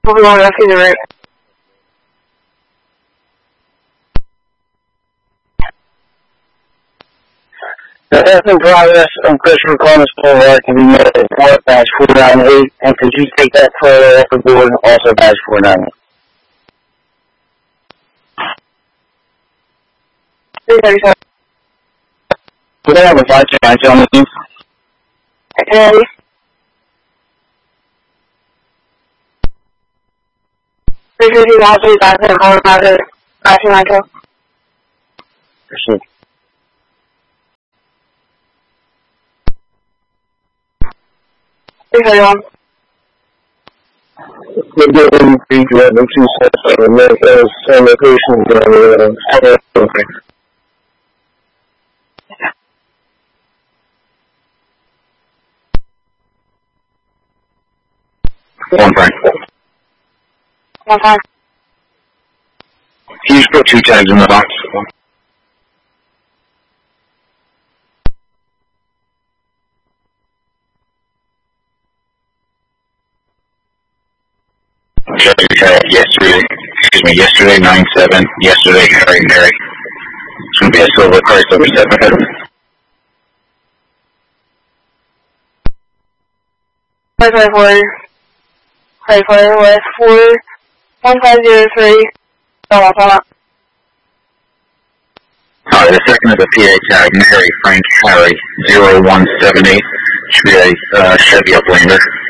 Overall, that's the right. The F in progress on Christopher Columbus Boulevard can be made at Port badge 498, and could you take that photo off the board, also badge 498? Would I have a 529 on the team? Okay. 350 Wall back to Howard Market, 529. Proceed. We're getting the two sets of the same locations. One Frank. One Frank. Can you just put 2 tags in the box? Yesterday 9-7, yesterday Harry. It's going to be a silver Chrysler 700. 554 with 41503. The second is a PA tag, Mary Frank Harry 0178. Should be a Chevy Uplander.